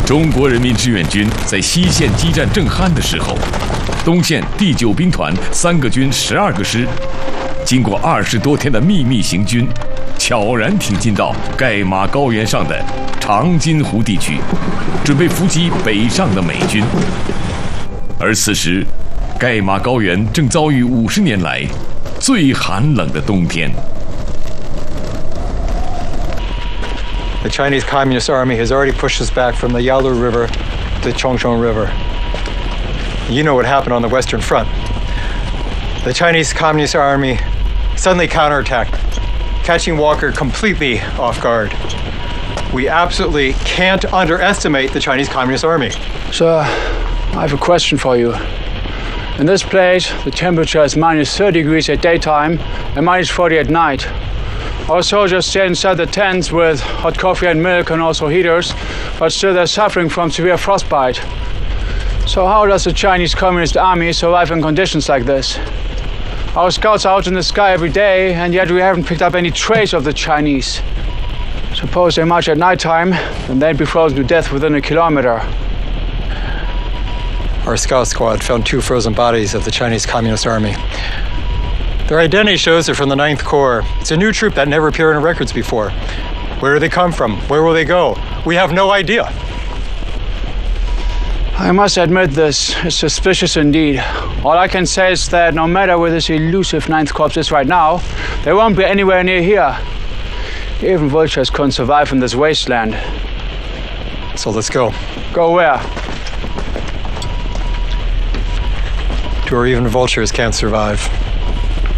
中国人民志愿军在西线激战正酣的时候，东线第9兵团3个军12个师，经过20多天的秘密行军，悄然挺进到盖马高原上的长津湖地区，准备伏击北上的美军。而此时，盖马高原正遭遇50年来最寒冷的冬天。 The Chinese Communist Army has already pushed us back from the Yalu River to Chongcheng River. You know what happened on the Western Front. The Chinese Communist Army suddenly counterattacked, catching Walker completely off guard. We absolutely can't underestimate the Chinese Communist Army. Sir, I have a question for you. In this place, the temperature is minus 30 degrees at daytime and minus 40 at night. Our soldiers stay inside the tents with hot coffee and milk and also heaters, but still they're suffering from severe frostbite. So how does the Chinese Communist Army survive in conditions like this? Our scouts are out in the sky every day, and yet we haven't picked up any trace of the Chinese. Suppose they march at nighttime, then they'd be frozen to death within a kilometer. Our scout squad found 2 frozen bodies of the Chinese Communist Army. Their identity shows they're from the 9th Corps. It's a new troop that never appeared in records before. Where do they come from? Where will they go? We have no idea. I must admit this is suspicious indeed. All I can say is that no matter where this elusive 9th Corps is right now, they won't be anywhere near here. Even vultures couldn't survive in this wasteland. So let's go. Go where? To where even vultures can't survive.